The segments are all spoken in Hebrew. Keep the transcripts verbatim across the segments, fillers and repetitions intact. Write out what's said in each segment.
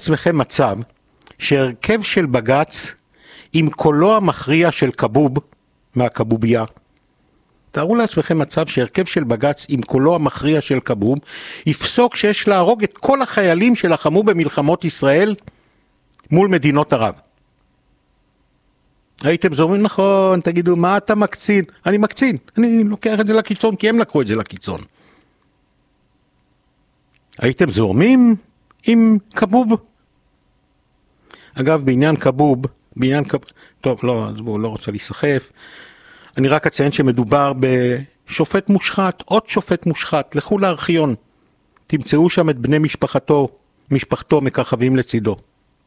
לעצמכם מצב שהרכב של בג"ץ עם קולו המכריע של כבוב מהכבוביה, תארו לעצמכם מצב שהרכב של בג"ץ עם קולו המכריע של כבוב יפסוק שיש להרוג את כל החיילים שלחמו במלחמות ישראל מול מדינות ערב. הייתם זורמים נכון, תגידו מה אתה מקצין? אני מקצין, אני לוקח את זה לקיצון כי הם לקחו את זה לקיצון. הייתם זורמים עם כבוב? אגב, בעניין כבוב, בעניין כבוב, טוב, לא, אז בואו, לא רוצה להיסחף. אני רק אציין שמדובר בשופט מושחת, עוד שופט מושחת, לכו לארכיון. תמצאו שם את בני משפחתו, משפחתו מככבים לצידו.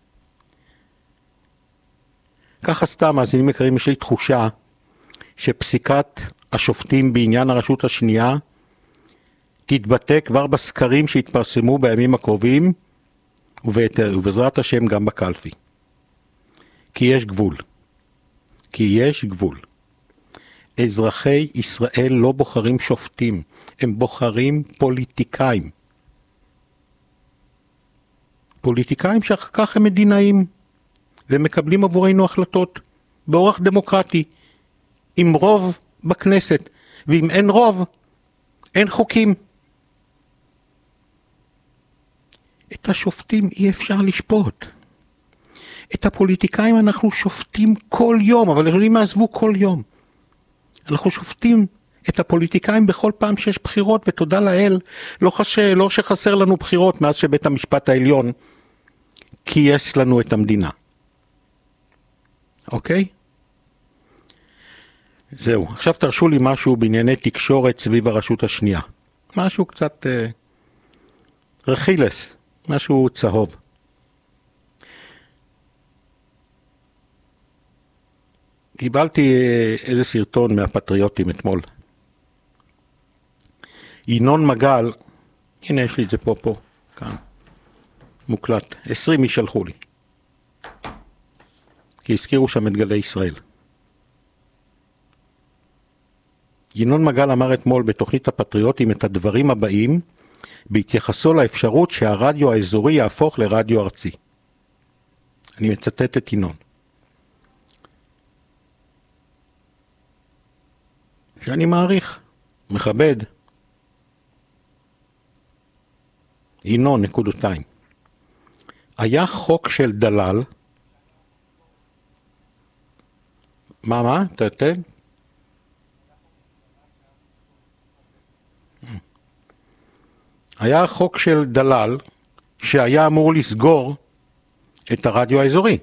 ככה סתם, אז אם יקרים, יש לי תחושה שפסיקת השופטים בעניין הרשות השנייה תתבטא כבר בסקרים שהתפרסמו בימים הקרובים, ובעזרת השם גם בקלפי. כי יש גבול. כי יש גבול. אזרחי ישראל לא בוחרים שופטים, הם בוחרים פוליטיקאים. פוליטיקאים שאחר כך הם מדינאים, ומקבלים עבורנו החלטות באורח דמוקרטי, עם רוב בכנסת, ואם אין רוב, אין חוקים. את השופטים אי אפשר לשפוט. את הפוליטיקאים אנחנו שופטים כל יום, אבל יודעים מה, עזבו כל יום. אנחנו שופטים את הפוליטיקאים בכל פעם שיש בחירות, ותודה לאל, לא, חש... לא שחסר לנו בחירות מאז שבית המשפט העליון קייס לנו את המדינה. אוקיי? זהו. עכשיו תרשו לי משהו בענייני תקשורת סביב הרשות השנייה. משהו קצת אה, רכילס, משהו צהוב. קיבלתי איזה סרטון מהפטריוטים אתמול. ינון מגל, הנה יש לי את זה פה פה, כאן, מוקלט, עשרים איש שלחו לי. כי הזכירו שם את גלי ישראל. ינון מגל אמר אתמול בתוכנית הפטריוטים את הדברים הבאים, בהתייחסו לאפשרות שהרדיו האזורי יהפוך לרדיו ארצי. אני מצטט את ינון. שאני מעריך, מכבד. ינון, נקודותיים. היה חוק של דלל, מה, מה? תתן? היה חוק של דלל שהיה אמור לסגור את הרדיו האזורי.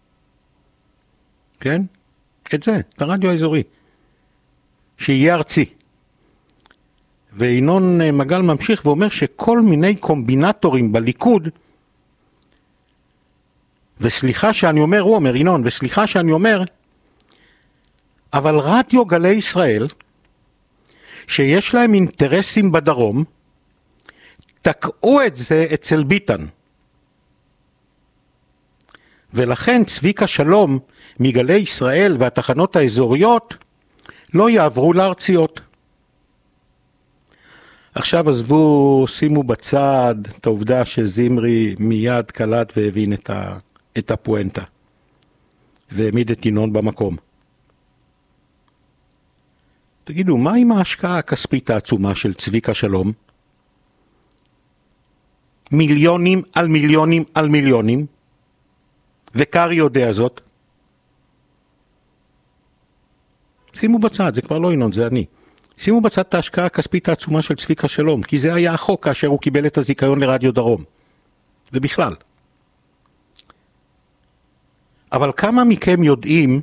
כן? את זה, את הרדיו האזורי. שיהיה ארצי. וינון מגל ממשיך ואומר שכל מיני קומבינטורים בליכוד, וסליחה שאני אומר, הוא אומר, ינון, וסליחה שאני אומר, אבל רדיו גלי ישראל, שיש להם אינטרסים בדרום, תקעו את זה אצל ביטן. ולכן צביקה שלום מגלי ישראל והתחנות האזוריות לא יעברו לארציות. עכשיו עזבו, שימו בצד את העובדה שזמרי מיד קלט והבין את, ה, את הפואנטה. והעמיד את ינון במקום. תגידו, מה עם ההשקעה הכספית העצומה של צביקה שלום? מיליונים על מיליונים על מיליונים, וקרי יודע זאת. שימו בצד, זה כבר לא ינון, זה אני. שימו בצד את ההשקעה הכספית העצומה של צביקה שלום, כי זה היה החוק כאשר הוא קיבל את הזיכיון לרדיו דרום. ובכלל. אבל כמה מכם יודעים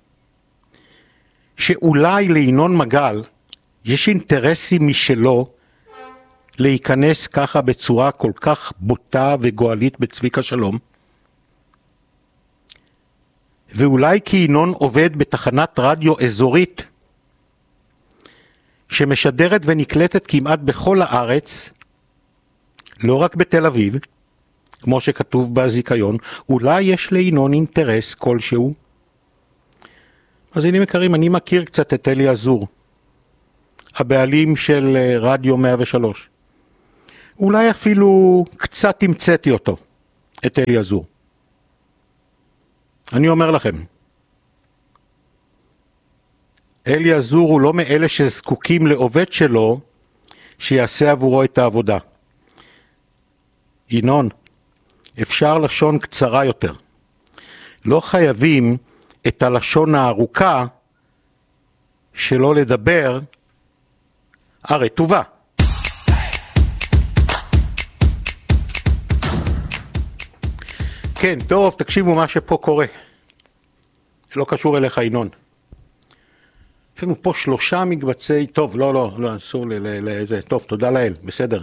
שאולי לינון מגל יש אינטרסים משלו להיכנס ככה בצורה כל כך בוטה וגואלית בצביקה שלום? ואולי כי ינון עובד בתחנת רדיו אזורית שמשדרת ונקלטת כמעט בכל הארץ, לא רק בתל אביב, כמו שכתוב בזיכיון, אולי יש לינון אינטרס כלשהו. אז הנה מכירים, אני מכיר קצת את אלי עזור, הבעלים של רדיו מאה ושלוש. אולי אפילו קצת המצאתי אותו. את אלי עזור. אני אומר לכם, אלי עזור הוא לא מאלה שזקוקים לעובד שלו שיעשה עבורו את העבודה. ינון, אפשר לשון קצרה יותר. לא חייבים את הלשון הארוכה שלא לדבר הרטובה. כן, טוב, תקשיבו מה שפה קורה. לא קשור אליך, ינון. יש לנו פה שלושה מקבצי, טוב, לא, לא, לא, אסור לזה, טוב, תודה לאל, בסדר.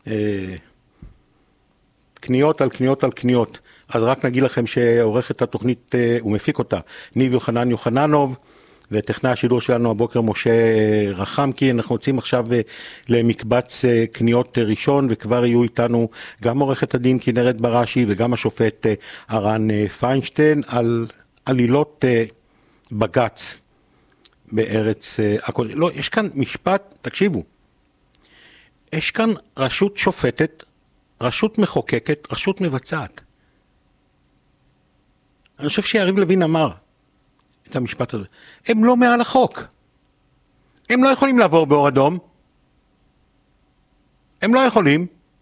קניות על קניות על קניות. אז רק נגיד לכם שעורך את התוכנית, הוא מפיק אותה, ניב יוחנן יוחננוב, וטכנאי השידור שלנו הבוקר משה רחמקי. אנחנו יוצאים עכשיו למקבץ קניות ראשון, וכבר יהיו איתנו גם עורכת הדין כנרת בראשי, וגם השופט ארן פיינשטיין, על עלילות בגץ בארץ הקודש. לא, יש כאן משפט, תקשיבו, יש כאן רשות שופטת, רשות מחוקקת, רשות מבצעת. אני חושב שיריב לוין אמר את המשפט הזה. הם לא מעל החוק. הם לא יכולים לעבור באור אדום. הם לא יכולים.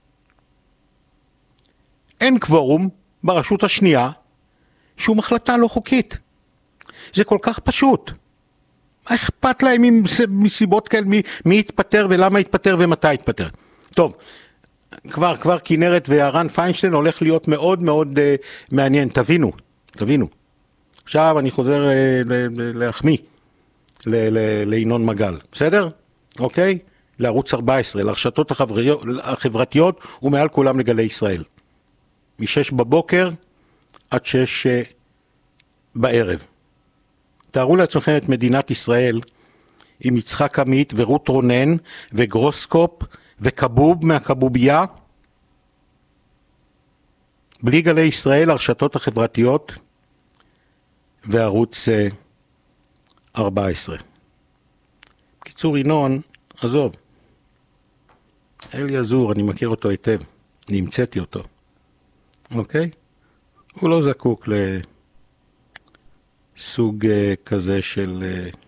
אין קוורום ברשות השנייה שום החלטה לא חוקית. זה כל כך פשוט. מה אכפת להם מסיבות כאלה, מי, מי יתפטר ולמה יתפטר ומתי יתפטר? טוב, כבר, כבר כנרת וארן פיינשטיין הולך להיות מאוד מאוד uh, מעניין. תבינו, תבינו. עכשיו אני חוזר uh, להחמיא לינון מגל, בסדר? אוקיי? לערוץ ארבע עשרה, לרשתות החברתיות, החברתיות ומעל כולם לגלי ישראל. משש בבוקר עד שש uh, בערב. תארו לעצמכם את מדינת ישראל עם יצחק עמית ורות רונן וגרוסקופ וקבוב מהקבוביה, בלי גלי ישראל, הרשתות החברתיות וערוץ ארבע עשרה. בקיצור, ינון, עזוב. אלי עזור, אני מכיר אותו היטב, אני המצאתי אותו. אוקיי? הוא לא זקוק לסוג כזה של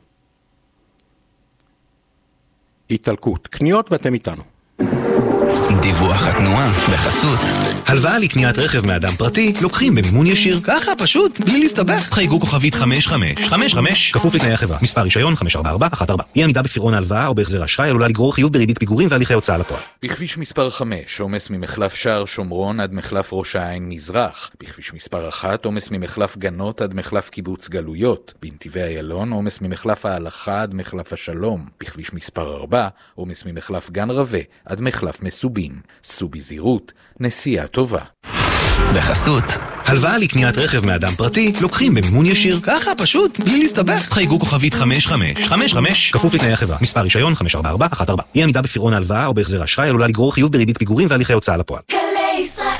התעלקות. קניות ואתם איתנו. דיווח התנועה בחסות. הלוואה לקניית רכב מאדם פרטי לוקחים במימון ישיר. ככה פשוט, בלי להסתבך. חייגו כוכבית חמש חמש חמש חמש כפוף לתנאי החברה. מספר רישיון חמש ארבע ארבע אחת ארבע. אי עמידה בפירעון ההלוואה או בהחזר אשראי עלולה לגרור חיוב בריבית פיגורים והליכי הוצאה לפועל. בכביש מספר חמש, עומס ממחלף שער שומרון עד מחלף ראש העין מזרח. בכביש מספר אחת, עומס ממחלף גנות עד מחלף קיבוץ גלויות. בנתיבי איילון, עומס ממחלף ההלכה עד מחלף השלום. בכביש מספר ארבע, עומס ממחלף גן רווה עד מחלף מסובים. סעו בזהירות, נסיעה טובה. בחסות. הלוואה לקניית רכב מאדם פרטי לוקחים במימון ישיר. ככה פשוט, בלי להסתבך. חייגו כוכבית חמש חמש חמש חמש כפוף לתנאי החברה. מספר רישיון חמש ארבע ארבע אחת ארבע. אי עמידה בפירעון ההלוואה או בהחזר אשראי עלולה לגרור חיוב בריבית פיגורים והליכי הוצאה לפועל. גלי ישראל.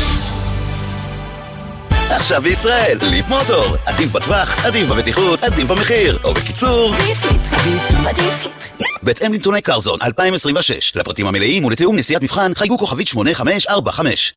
עכשיו בישראל, ליפ מוטור. עדיף בטווח, עדיף בבטיחות, עדיף במחיר. או בקיצור, עדיף ליפ, עדיף, עדיף ליפ. בהתאם לנתוני קרזון אלפיים עשרים ושש. לפרטים המלאים ולתיאום נסיעת מבחן, חייגו כוכבית שמונה חמש ארבע חמש.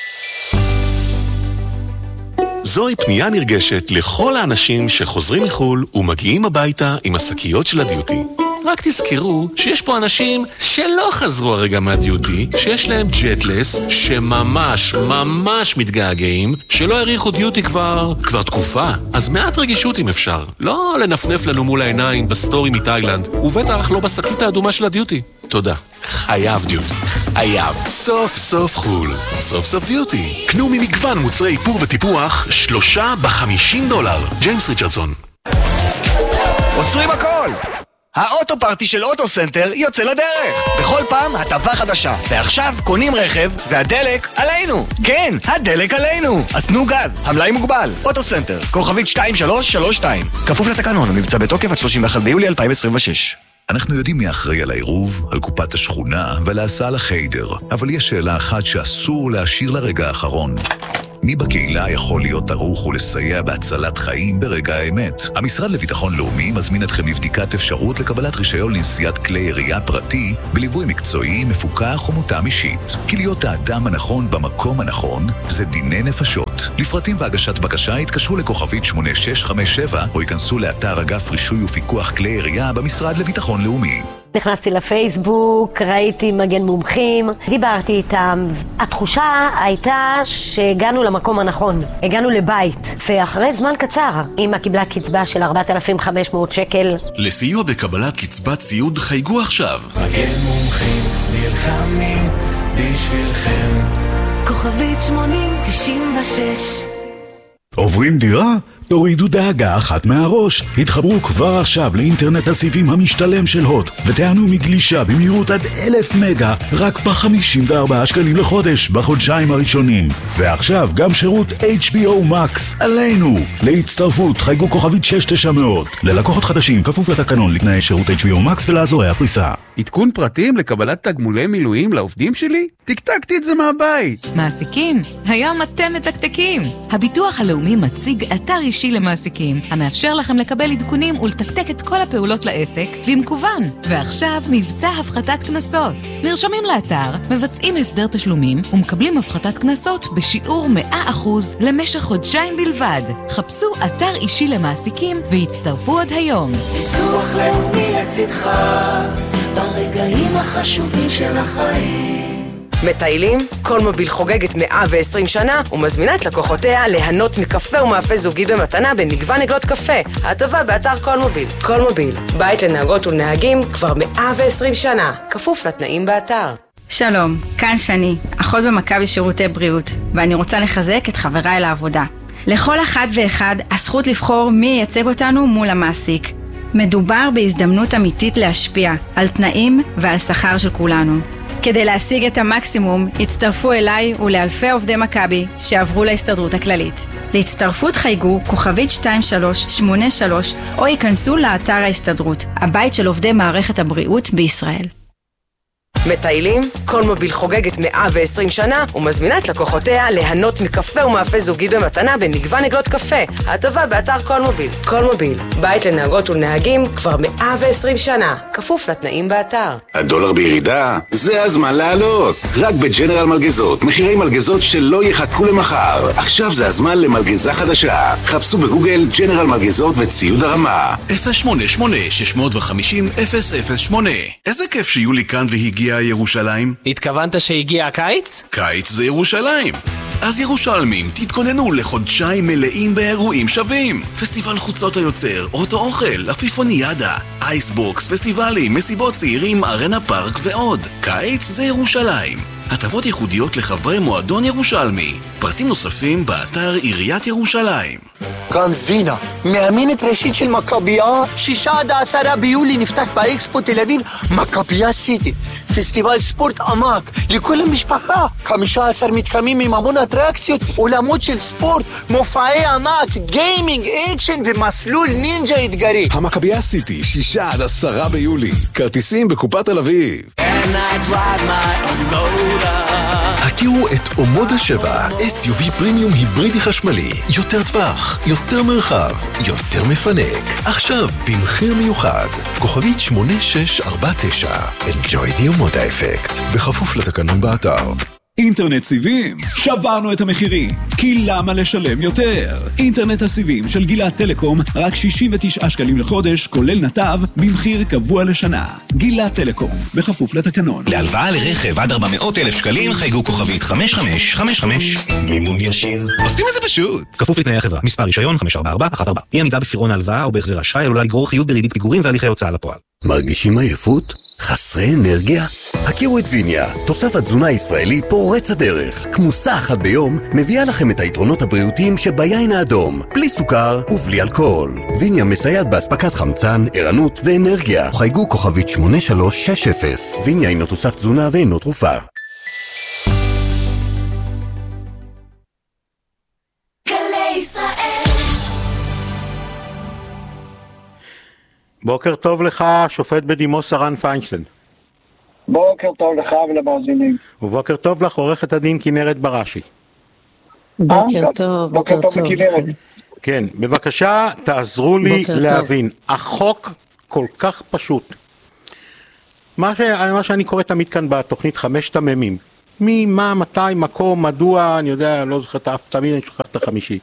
זוהי פנייה נרגשת לכל האנשים שחוזרים מחול ומגיעים הביתה עם השקיות של הדיוטי. רק תזכרו שיש פה אנשים שלא חזרו הרגע מהדיוטי, שיש להם ג'טלס, שממש ממש מתגעגעים, שלא הריחו דיוטי כבר, כבר תקופה. אז מעט רגישות אם אפשר. לא לנפנף לנו מול העיניים בסטורי מתאילנד, ובטח לא בשקית האדומה של הדיוטי. תודה. חייב דיוטי. חייב. סוף סוף חול. סוף סוף דיוטי. קנו ממגוון מוצרי איפור וטיפוח, שלושה בחמישים דולר. ג'יימס ריצ'רדסון. עוצרים הכל! האוטו פארטי של אוטו סנטר יוצא לדרך. בכל פעם הטבה חדשה. ועכשיו קונים רכב והדלק עלינו. כן, הדלק עלינו. אז תנו גז, המלאי מוגבל. אוטו סנטר, כוכבית שתיים שלוש שלוש שתיים. כפוף לתקנון, המבצע בתוקף עד שלושים ואחד ביולי אלפיים עשרים ושש. אנחנו יודעים מי אחראי על העירוב, על קופת השכונה ועל ההסעה לחיידר. אבל יש שאלה אחת שאסור להשאיר לרגע האחרון. מי בקהילה יכול להיות ערוך ולסייע בהצלת חיים ברגע האמת. המשרד לביטחון לאומי מזמין אתכם לבדיקת אפשרות לקבלת רישיון לנשיאת כלי ירייה פרטי בליווי מקצועי, מפוקח ומותאם אישית. כי להיות האדם הנכון במקום הנכון זה דיני נפשות. לפרטים והגשת בקשה התקשרו לכוכבית שמונה שש חמש שבע או ייכנסו לאתר אגף רישוי ופיקוח כלי ירייה במשרד לביטחון לאומי. נכנסתי לפייסבוק, ראיתי מגן מומחים, דיברתי איתם. התחושה הייתה שהגענו למקום הנכון, הגענו לבית, ואחרי זמן קצר אמא קיבלה קצבה של ארבעת אלפים וחמש מאות שקל. לסיוע בקבלת קצבת ציוד חייגו עכשיו. מגן מומחים נלחמים בשבילכם. כוכבית שמונים תשעים ושש. עוברים דירה? תורידו דאגה אחת מהראש. התחברו כבר עכשיו לאינטרנט הסיבים המשתלם של הוט ותענו מגלישה במהירות עד אלף מגה רק ב-חמישים וארבעה שקלים לחודש בחודשיים הראשונים. ועכשיו גם שירות אייץ' בי או Max עלינו. להצטרפות חייגו כוכבית שש תשע מאות. ללקוחות חדשים כפוף לתקנון לתנאי שירות אייץ' בי או Max ולאזורי הפריסה. עדכון פרטים לקבלת תגמולי מילואים לעובדים שלי? תקתקתי את זה מהבית. מעסיקים, היום אתם מתקתקים. הביטוח הלאומי מציג אתר אישי למעסיקים, המאפשר לכם לקבל עדכונים ולתקתק את כל הפעולות לעסק במקוון. ועכשיו מבצע הפחתת כנסות. נרשמים לאתר, מבצעים הסדר תשלומים ומקבלים הפחתת כנסות בשיעור מאה אחוז למשך חודשיים בלבד. חפשו אתר אישי למעסיקים והצטרפו עד היום. ביטוח לאומי לצדך ברגעים החשובים של החיים. מטיילים, קולמוביל חוגגת מאה ועשרים שנה ומזמינה את לקוחותיה ליהנות מקפה ומאפה זוגי במתנה במגוון עגלות קפה. ההטבה באתר קולמוביל. קולמוביל, בית לנהגות ולנהגים כבר מאה ועשרים שנה, כפוף לתנאים באתר. שלום, כאן שני, אחות במכבי שירותי בריאות, ואני רוצה לחזק את חבריי לעבודה. לכל אחד ואחד הזכות לבחור מי ייצג אותנו מול המעסיק. מדובר בהזדמנות אמיתית להשפיע על תנאים ועל שכר של כולנו. כדי להשיג את המקסימום, הצטרפו אליי ולאלפי עובדי מכבי שעברו להסתדרות הכללית. להצטרפות חייגו כוכבית שתיים שלוש שמונה שלוש או ייכנסו לאתר ההסתדרות, הבית של עובדי מערכת הבריאות בישראל. מטיילים, קולמוביל חוגגת מאה ועשרים שנה ומזמינה את לקוחותיה ליהנות מקפה ומאפה זוגי במתנה במגוון עגלות קפה. ההטבה באתר קולמוביל. קולמוביל, בית לנהגות ולנהגים כבר מאה ועשרים שנה, כפוף לתנאים באתר. הדולר בירידה? זה הזמן לעלות. רק בג'נרל מלגזות, מחירי מלגזות שלא יחכו למחר. עכשיו זה הזמן למלגזה חדשה. חפשו בגוגל ג'נרל מלגזות וציוד הרמה. אפס שמונה שמונה שש חמש אפס אפס אפס שמונה. איזה כיף שיולי כאן והגיע ירושלים. התכוונת שהגיע הקיץ? קיץ זה ירושלים. אז ירושלמים, תתכוננו לחודשיים מלאים באירועים שווים. פסטיבל חוצות היוצר, אוטו אוכל, אפיפוניאדה, אייסבוקס, פסטיבלים, מסיבות צעירים, ארנה פארק ועוד. קיץ זה ירושלים. הטבות ייחודיות לחברי מועדון ירושלמי. פרטים נוספים באתר עיריית ירושלים. כאן זינה, מאמנת ראשית של מכבייה. שישה עד עשרה ביולי נפתח באקספו תל אביב מכבייה סיטי, פסטיבל ספורט עמק לכל המשפחה. חמישה עשר מתחמים עם המון אטרקציות, עולמות של ספורט, מופעי ענק, גיימינג, אקשן ומסלול נינג'ה אתגרי. המכבייה סיטי, שישה עד עשרה ביולי. כרטיסים בקופת תל אביב. הכירו את אומודה שבע, אס יו וי פרימיום היברידי חשמלי. יותר טווח, יותר מרחב, יותר מפנק. עכשיו במחיר מיוחד. כוכבית שמונה שש ארבע תשע. Enjoy the אומודה אפקט. בכפוף לתקנון באתר. אינטרנט סיבים, שברנו את המחירים, כי למה לשלם יותר? אינטרנט הסיבים של גילת טלקום, רק שישים ותשעה שקלים לחודש, כולל נתב, במחיר קבוע לשנה. גילת טלקום, בכפוף לתקנון. להלוואה לרכב עד ארבע מאות אלף שקלים, חייגו כוכבית חמש חמש חמש חמש. מימון ישיר. עושים את זה פשוט. כפוף לתנאי החברה. מספר רישיון חמש ארבע ארבע אחת ארבע. אי עמידה בפירעון ההלוואה או בהחזר אשראי עלולה לגרור חיוב בריבית פיגורים והליכי הוצאה לפועל. מרגישים עייפות? חסרי אנרגיה? הכירו את ויניה, תוסף התזונה הישראלי פורץ הדרך. כמוסה אחת ביום מביאה לכם את היתרונות הבריאותיים שביין האדום, בלי סוכר ובלי אלכוהול. ויניה מסייעת בהספקת חמצן, ערנות ואנרגיה. חייגו כוכבית שמונה שלוש שש אפס. ויניה אינו תוסף תזונה ואינו תרופה. בוקר טוב לך, שופט בדימוס הרן פיינשטיין. בוקר טוב לך ולמאזינים. ובוקר טוב לך, עורכת הדין כנרת בראשי. בוקר טוב, בוקר טוב. כן, בבקשה, תעזרו לי להבין. החוק כל כך פשוט. מה, ש... מה שאני קורא תמיד כאן בתוכנית חמשת הממים. מי, מה, מתי, מקום, מדוע, אני יודע, לא זוכר את האף, תמיד אני שוכח את החמישי.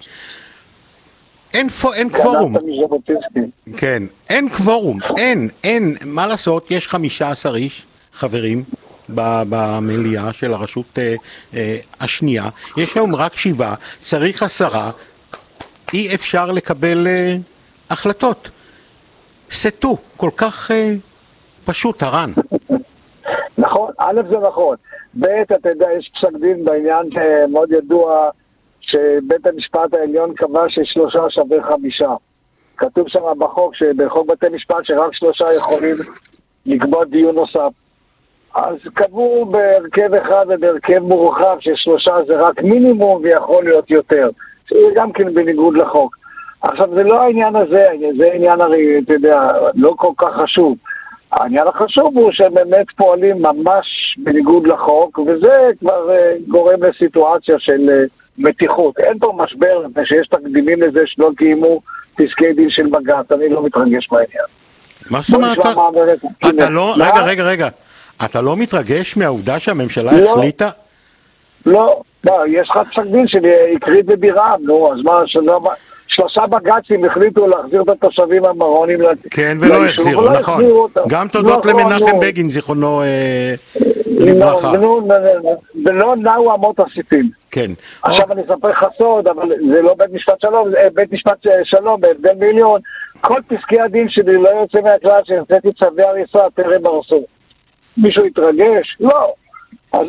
אין, אין קוורום. כן, אין קוורום, אין, אין, מה לעשות, יש חמישה עשר איש, חברים, במליאה של הרשות אה, אה, השנייה, יש היום רק שבעה, צריך עשרה, אי אפשר לקבל אה, החלטות. סטו, כל כך אה, פשוט, הרן. נכון, א' זה נכון. ב', אתה יודע, יש פסק דין בעניין מאוד ידוע, שבית המשפט העליון קבע ששלושה שווה חמישה. כתוב שם בחוק, שבחוק בתי משפט שרק שלושה יכולים לקבוע דיון נוסף. אז קבעו בהרכב אחד ובהרכב מורחב ששלושה זה רק מינימום ויכול להיות יותר. זה גם כן בניגוד לחוק. עכשיו זה לא העניין הזה, זה עניין הרי, אתה יודע, לא כל כך חשוב. העניין החשוב הוא שבאמת פועלים ממש בניגוד לחוק, וזה כבר uh, גורם לסיטואציה של uh, מתיחות. אין פה משבר, שיש תקדימים לזה שלא קיימו פסקי דין של בג"ץ, אני לא מתרגש מהעניין. מה זאת אומרת? אתה לא, רגע, רגע, רגע. אתה לא מתרגש מהעובדה שהממשלה החליטה? לא, לא, יש לך פסק דין שהקרית בבירם, נו, אז מה, שלא... שלושה בג"צים החליטו להחזיר את התושבים המרונים ליישוב. כן, ולא החזירו, נכון. גם תודות למנחם בגין, זיכרונו לברכה. ולא נעו אמות הסיפים. כן. עכשיו אני אספר לך סוד, אבל זה לא בית משפט שלום, בית משפט שלום, בהבדל מיליון. כל פסקי הדין שלי לא יוצא מהכלל שהרציתי צווי הריסה, טרם הרסו. מישהו יתרגש? לא. אז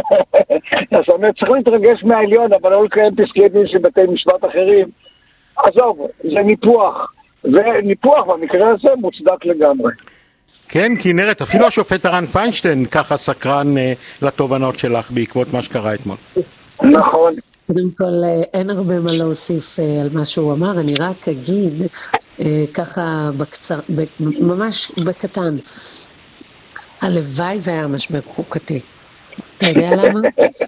זאת אומרת, צריך להתרגש מהעליון, אבל לא לקיים פסקי דין של בתי משפט אחרים. עזוב, זה ניפוח, וניפוח במקרה הזה מוצדק לגמרי. כן, כנרת, אפילו השופט הרן פיינשטיין ככה סקרן אה, לתובנות שלך בעקבות מה שקרה אתמול. נכון. קודם כל, אין הרבה מה להוסיף אה, על מה שהוא אמר, אני רק אגיד אה, ככה בקצר, ב, ממש בקטן, הלוואי והיה משבר חוקתי. אתה יודע למה?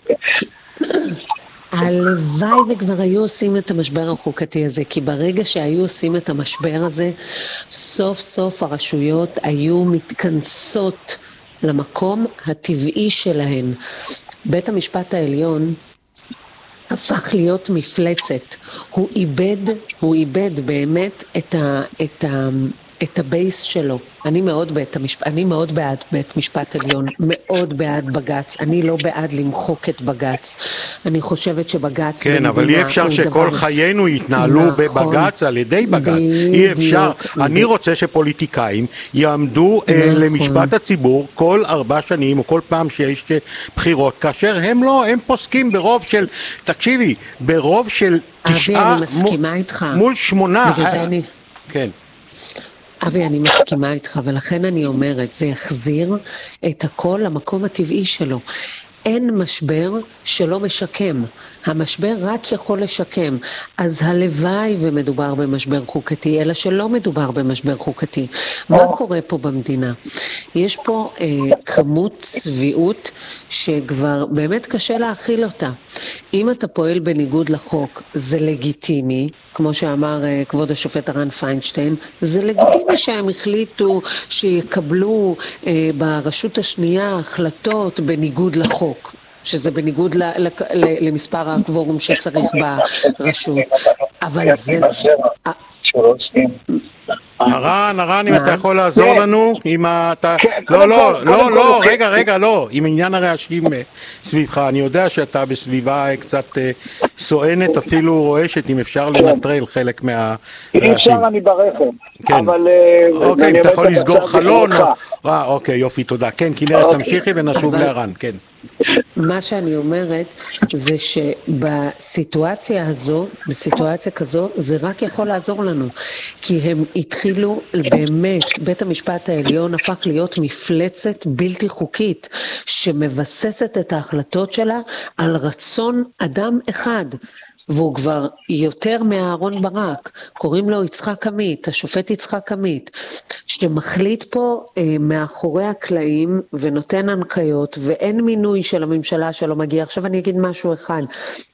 הלוואי וכבר היו עושים את המשבר החוקתי הזה, כי ברגע שהיו עושים את המשבר הזה, סוף סוף הרשויות היו מתכנסות למקום הטבעי שלהן. בית המשפט העליון הפך להיות מפלצת. הוא איבד, הוא איבד באמת את ה, את ה, את הבייס שלו. אני מאוד בית המשפט, אני מאוד בעד בית משפט עליון, מאוד בעד בג"ץ. אני לא בעד למחוק את בג"ץ. אני חושבת שבג"ץ כן, אבל אי אפשר שכל דבר... חיינו יתנהלו נכון, בבג"ץ על ידי בג"ץ. אי אפשר. בדיוק. אני רוצה שפוליטיקאים יעמדו נכון. uh, למשפט הציבור כל ארבע שנים או כל פעם שיש בחירות, כאשר הם לא, הם פוסקים ברוב של, תקשיבי, ברוב של תשעה מול, מול שמונה. אני... כן. אבי, אני מסכימה איתך, ולכן אני אומרת, זה יחזיר את הכל למקום הטבעי שלו. אין משבר שלא משקם. המשבר רק יכול לשקם. אז הלוואי ומדובר במשבר חוקתי, אלא שלא מדובר במשבר חוקתי. מה קורה פה במדינה? יש פה אה, כמות צביעות שכבר באמת קשה להכיל אותה. אם אתה פועל בניגוד לחוק, זה לגיטימי, כמו שאמר uh, כבוד השופט הרן פיינשטיין, זה לגיטימי שהם החליטו שיקבלו uh, ברשות השנייה החלטות בניגוד לחוק, שזה בניגוד ל- ל- ל- למספר הקוורום שצריך ברשות. אבל זה... הרן, הרן, אם אתה יכול לעזור לנו, אם אתה... לא, לא, לא, לא, רגע, רגע, לא, עם עניין הרעשים סביבך, אני יודע שאתה בסביבה קצת סואנת, אפילו רועשת, אם אפשר לנטרל חלק מהרעשים. אם אפשר אני ברכב, אבל... אוקיי, אם אתה יכול לסגור חלון, אוקיי, יופי, תודה. כן, כנרת, תמשיכי ונשוב להרן, כן. מה שאני אומרת זה שבסיטואציה הזו, בסיטואציה כזו, זה רק יכול לעזור לנו. כי הם התחילו באמת, בית המשפט העליון הפך להיות מפלצת בלתי חוקית, שמבססת את ההחלטות שלה על רצון אדם אחד. והוא כבר יותר מאהרון ברק, קוראים לו יצחק עמית, השופט יצחק עמית, שמחליט פה אה, מאחורי הקלעים ונותן הנחיות, ואין מינוי של הממשלה שלא מגיע. עכשיו אני אגיד משהו אחד,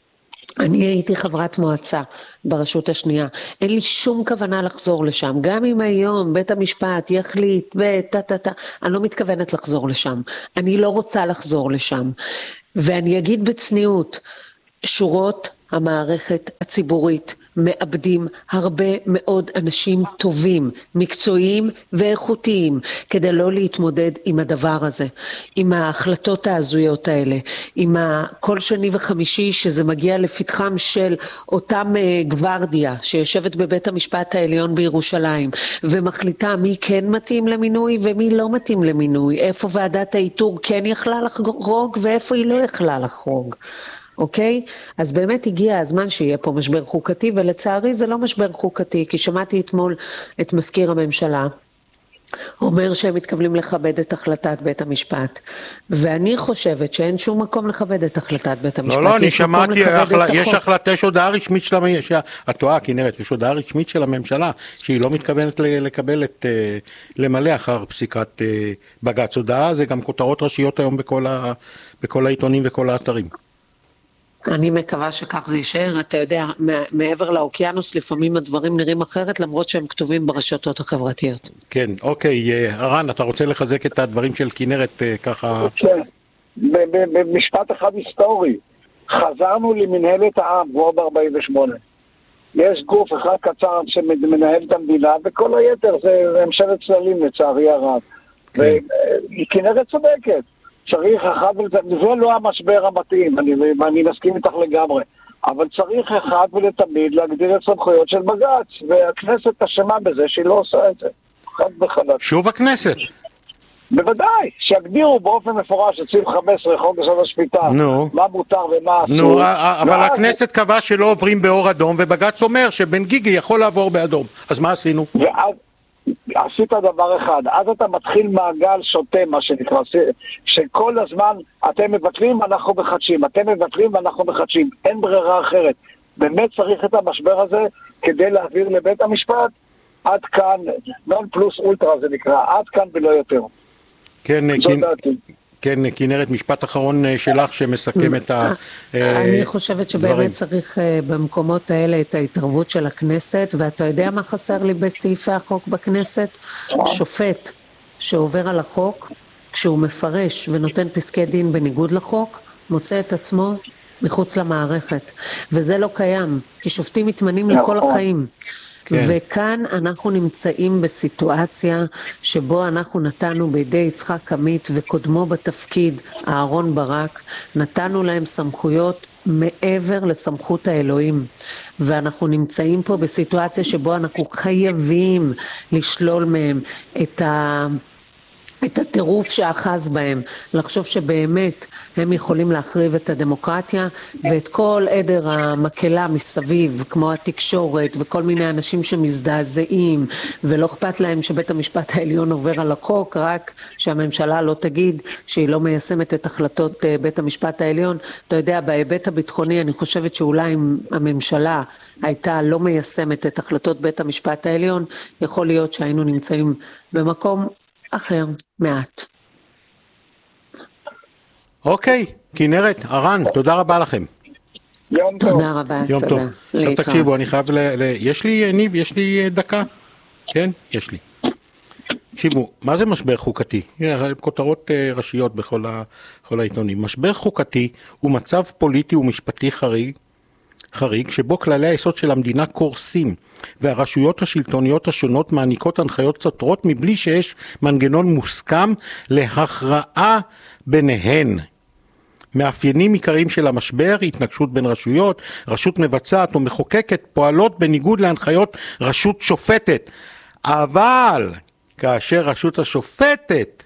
אני הייתי חברת מועצה ברשות השנייה, אין לי שום כוונה לחזור לשם, גם אם היום בית המשפט יחליט וטה-טה-טה, אני לא מתכוונת לחזור לשם, אני לא רוצה לחזור לשם, ואני אגיד בצניעות, שורות המערכת הציבורית מאבדים הרבה מאוד אנשים טובים, מקצועיים ואיכותיים, כדי לא להתמודד עם הדבר הזה, עם ההחלטות ההזויות האלה, עם כל שני וחמישי שזה מגיע לפתחם של אותם גוורדיה שיושבת בבית המשפט העליון בירושלים, ומחליטה מי כן מתאים למינוי ומי לא מתאים למינוי, איפה ועדת האיתור כן יכלה לחרוג ואיפה היא לא יכלה לחרוג. אוקיי? אז באמת הגיע הזמן שיהיה פה משבר חוקתי, ולצערי זה לא משבר חוקתי, כי שמעתי אתמול את מזכיר הממשלה, אומר שהם מתכוונים לכבד את החלטת בית המשפט, ואני חושבת שאין שום מקום לכבד את החלטת בית המשפט. לא, לא, אני שמעתי, יש החלטה, יש הודעה רשמית של הממשלה, את טועה, כנרת, יש הודעה רשמית של הממשלה, שהיא לא מתכוונת לקבל את, למלא אחר פסיקת בג"ץ. הודעה, זה גם כותרות ראשיות היום בכל העיתונים וכל האתרים. אני מקווה שכך זה יישאר, אתה יודע, מעבר לאוקיינוס לפעמים הדברים נראים אחרת, למרות שהם כתובים ברשתות החברתיות. כן, אוקיי, הרן, אתה רוצה לחזק את הדברים של כנרת ככה? כן, במשפט אחד היסטורי, חזרנו למנהלת העם, כמו ב-ארבעים ושמונה. יש גוף אחד קצר שמנהל את המדינה, וכל היתר זה ממשלת צללים לצערי הרב. וכנרת צודקת. צריך אחד, וזה לא המשבר המתאים, אני, אני מסכים איתך לגמרי, אבל צריך אחד ולתמיד להגדיר את סמכויות של בג"ץ, והכנסת אשמה בזה שהיא לא עושה את זה. חד וחלק. שוב הכנסת. בוודאי, שיגדירו באופן מפורש את סעיף חמש עשרה חוק יסוד השפיטה, נו. מה מותר ומה אסור. נו, אבל ואז... הכנסת קבע שלא עוברים באור אדום, ובג"ץ אומר שבן גיגי יכול לעבור באדום, אז מה עשינו? ואז... עשית דבר אחד, אז אתה מתחיל מעגל שוטה, מה שנקרא, שכל הזמן אתם מבטלים, אנחנו מחדשים, אתם מבטלים ואנחנו מחדשים, אין ברירה אחרת. באמת צריך את המשבר הזה כדי להעביר לבית המשפט, עד כאן, נון פלוס אולטרה זה נקרא, עד כאן ולא יותר. כן, כן, כנרת, משפט אחרון שלך שמסכם את ה... אני חושבת שבאמת צריך במקומות האלה את ההתערבות של הכנסת, ואתה יודע מה חסר לי בסעיפי החוק בכנסת? שופט שעובר על החוק, כשהוא מפרש ונותן פסקי דין בניגוד לחוק, מוצא את עצמו מחוץ למערכת. וזה לא קיים, כי שופטים מתמנים לכל החיים. כן. וכאן אנחנו נמצאים בסיטואציה שבו אנחנו נתנו בידי יצחק עמית וקודמו בתפקיד אהרון ברק, נתנו להם סמכויות מעבר לסמכות האלוהים, ואנחנו נמצאים פה בסיטואציה שבו אנחנו חייבים לשלול מהם את ה... את הטירוף שאחז בהם, לחשוב שבאמת הם יכולים להחריב את הדמוקרטיה, ואת כל עדר המקלה מסביב, כמו התקשורת וכל מיני אנשים שמזדעזעים, ולא אכפת להם שבית המשפט העליון עובר על החוק, רק שהממשלה לא תגיד שהיא לא מיישמת את החלטות בית המשפט העליון. אתה יודע, בהיבט הביטחוני אני חושבת שאולי אם הממשלה הייתה לא מיישמת את החלטות בית המשפט העליון, יכול להיות שהיינו נמצאים במקום אחר, מעט. אוקיי, כנרת, הרן, תודה רבה לכם. יום טוב. תודה רבה, יום תודה. טוב. לא תקשיבו, אני חייב ל... ל... יש לי, ניב, יש לי דקה? כן, יש לי. תקשיבו, מה זה משבר חוקתי? כותרות ראשיות בכל ה... בכל העיתונים. משבר חוקתי הוא מצב פוליטי ומשפטי חריג, חריג שבו כללי היסוד של המדינה קורסים, והרשויות השלטוניות השונות מעניקות הנחיות סותרות מבלי שיש מנגנון מוסכם להכרעה ביניהן. מאפיינים עיקריים של המשבר, התנגשות בין רשויות, רשות מבצעת או מחוקקת פועלות בניגוד להנחיות רשות שופטת. אבל כאשר רשות השופטת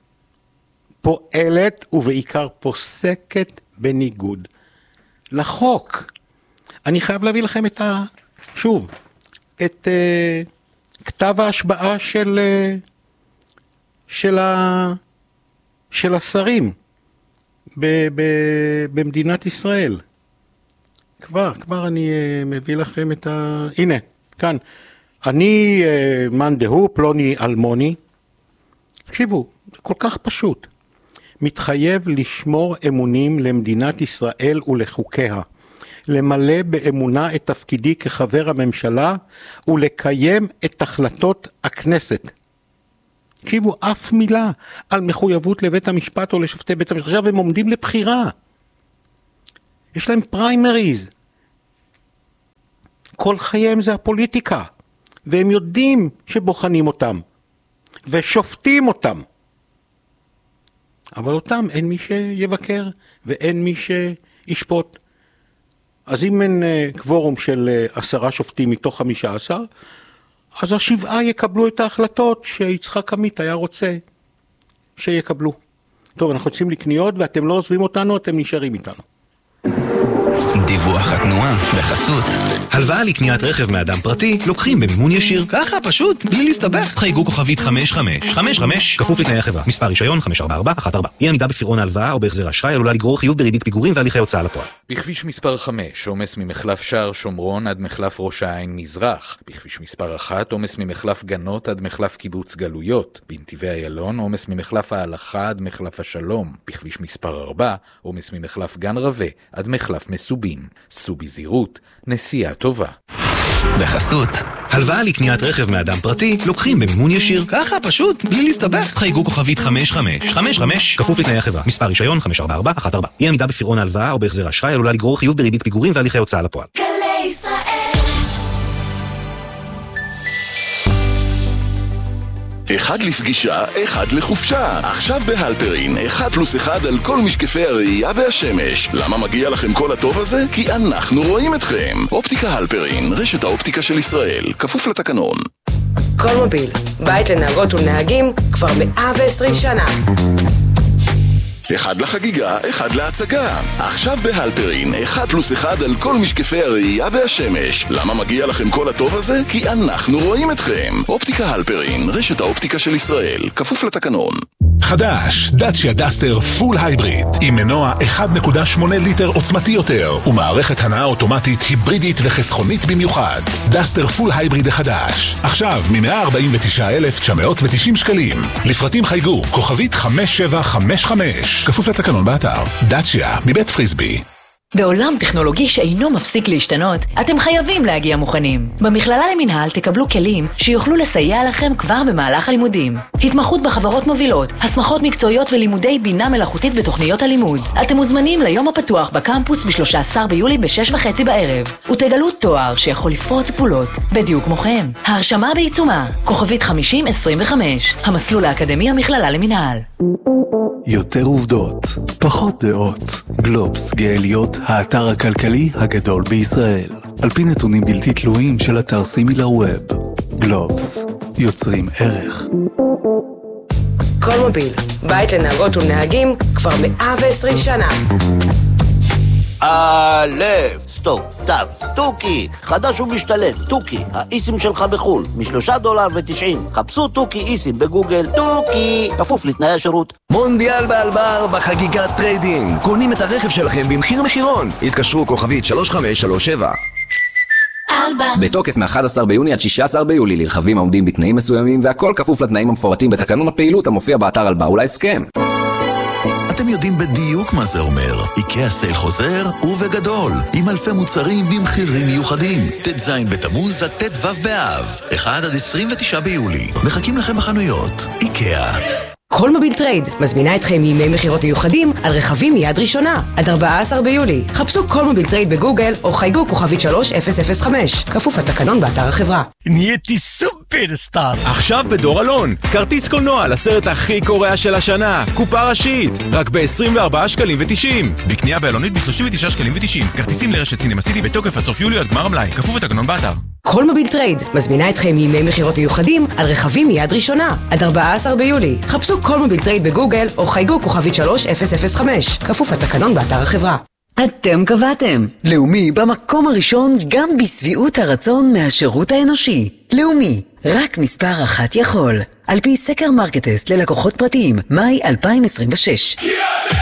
פועלת ובעיקר פוסקת בניגוד לחוק. אני חייב להביא לכם את ה... שוב, את uh, כתב ההשבעה של, uh, של, ה, של השרים ב, ב, במדינת ישראל. כבר, כבר אני uh, מביא לכם את ה... הנה, כאן. אני uh, מאן דהוא, פלוני אלמוני. תקשיבו, זה כל כך פשוט. מתחייב לשמור אמונים למדינת ישראל ולחוקיה. למלא באמונה את תפקידי כחבר הממשלה ולקיים את החלטות הכנסת. תקשיבו, אף מילה על מחויבות לבית המשפט או לשופטי בית המשפט. עכשיו הם עומדים לבחירה. יש להם פריימריז. כל חייהם זה הפוליטיקה. והם יודעים שבוחנים אותם. ושופטים אותם. אבל אותם אין מי שיבקר ואין מי שישפוט. אז אם אין קוורום של עשרה שופטים מתוך חמישה עשר, אז השבעה יקבלו את ההחלטות שיצחק עמית היה רוצה שיקבלו. טוב, אנחנו יוצאים לקניות ואתם לא עוזבים אותנו, אתם נשארים איתנו. דיווח התנועה בחסות. הלוואה לקניית רכב מאדם פרטי לוקחים במימון ישיר. ככה פשוט, בלי להסתבך. חייגו כוכבית חמש חמש חמש חמש כפוף לתנאי החברה. מספר רישיון חמש ארבע ארבע אחת ארבע. אי עמידה בפירעון ההלוואה או בהחזר אשראי עלולה לגרור חיוב בריבית פיגורים והליכי הוצאה לפועל. בכביש מספר חמש, עומס ממחלף שער שומרון עד מחלף ראש העין מזרח. בכביש מספר אחת, עומס ממחלף גנות עד מחלף קיבוץ גלויות. בנתיבי איילון, עומס ממחלף ההלכה עד מחלף השלום. בכביש מספר ארבע, עומס ממחלף גן רווה עד מחלף מסובים. סעו בזהירות, נסיעה טובה. בחסות. הלוואה לקניית רכב מאדם פרטי לוקחים במימון ישיר. ככה פשוט, בלי להסתבך. חייגו כוכבית חמש חמש חמש חמש כפוף לתנאי החברה. מספר רישיון חמש ארבע ארבע אחת ארבע. אי עמידה בפירעון ההלוואה או בהחזר אשראי עלולה לגרור חיוב בריבית פיגורים והליכי הוצאה לפועל. גלי ישראל. אחד לפגישה, אחד לחופשה. עכשיו בהלפרין, אחד פלוס אחד על כל משקפי הראייה והשמש. למה מגיע לכם כל הטוב הזה? כי אנחנו רואים אתכם. אופטיקה הלפרין, רשת האופטיקה של ישראל, כפוף לתקנון. כל מוביל, בית לנהגות ולנהגים כבר מאה ועשרים שנה. אחד לחגיגה, אחד להצגה. עכשיו בהלפרין, אחד פלוס אחד על כל משקפי הראייה והשמש. למה מגיע לכם כל הטוב הזה? כי אנחנו רואים אתכם. אופטיקה הלפרין, רשת האופטיקה של ישראל, כפוף לתקנון. חדש, דאצ'יה דאסטר פול הייבריד, עם מנוע אחד נקודה שמונה ליטר עוצמתי יותר, ומערכת הנעה אוטומטית היברידית וחסכונית במיוחד. דאסטר פול הייבריד החדש. עכשיו מ-מאה ארבעים ותשעה אלף תשע מאות ותשעים שקלים. לפרטים חייגו, כוכבית חמש שבע חמש חמש. כפוף לתקנון באתר. דאצ'יה, מבית פריסבי. בעולם טכנולוגי שאינו מפסיק להשתנות, אתם חייבים להגיע מוכנים. במכללה למינהל תקבלו כלים שיוכלו לסייע לכם כבר במהלך הלימודים. התמחות בחברות מובילות, הסמכות מקצועיות ולימודי בינה מלאכותית בתוכניות הלימוד. אתם מוזמנים ליום הפתוח בקמפוס ב-שלושה עשר ביולי בשש וחצי בערב, ותגלו תואר שיכול לפרוץ גבולות, בדיוק מוכם. ההרשמה בעיצומה, כוכבית חמישים עשרים וחמש, המסלול האקדמי המכללה למינהל. יותר עובדות, פחות דעות. גלובס גאליות, האתר הכלכלי הגדול בישראל. על פי נתונים בלתי תלויים של אתר סימילר ווב. גלובס, יוצרים ערך. כל מוביל, בית לנהגות ולנהגים כבר מאה ועשרים שנה. א', סטופ, תו, טוקי, חדש ומשתלם, טוקי, האיסים שלך בחול, משלושה דולר ותשעים, חפשו טוקי איסים בגוגל, טוקי, כפוף לתנאי השירות. מונדיאל באלבר בחגיגת טריידינג, קונים את הרכב שלכם במחיר מחירון, התקשרו כוכבית שלוש חמש שלוש שבע. בתוקף מ-אחד עשר ביוני עד שישה עשר ביולי לרכבים העומדים בתנאים מסוימים והכל כפוף לתנאים המפורטים בתקנון הפעילות המופיע באתר אלבר ולהסכם. אתם יודעים בדיוק מה זה אומר. איקאה סייל חוזר ובגדול, עם אלפי מוצרים במחירים מיוחדים. ט"ז בתמוז עד ט"ו באב, אחד עד עשרים ותשעה ביולי. מחכים לכם בחנויות. איקאה. כל מוביל טרייד מזמינה אתכם מימי מחירות מיוחדים על רכבים מיד ראשונה עד ארבעה עשר ביולי. חפשו כל מוביל טרייד בגוגל או חייגו כוכבית שלוש אפס אפס חמש, כפוף לתקנון באתר החברה. נהייתי סופרסטאר. עכשיו בדור אלון, כרטיס קולנוע לסרט הכי קורע של השנה, קופה ראשית, רק ב-עשרים וארבעה שקלים ותשעים. בקנייה באלונית ב-שלושים ותשעה שקלים ותשעים. כרטיסים לרשת סינמה סיטי בתוקף עד סוף יולי עד גמר המלאי, כפוף לתקנון באתר. כל מוביל טרייד מזמינה אתכם מימי מחירות מיוחדים על רכבים מיד ראשונה עד ארבעה עשר ביולי. חפשו כל מוביל טרייד בגוגל או חייגו כוכבית שלוש אפס אפס חמש, כפוף לתקנון באתר החברה. אתם קבעתם. לאומי במקום הראשון גם בסביעות הרצון מהשירות האנושי. לאומי, רק מספר אחת יכול. על פי סקר מרקטסט ללקוחות פרטיים, מאי אלפיים עשרים ושש.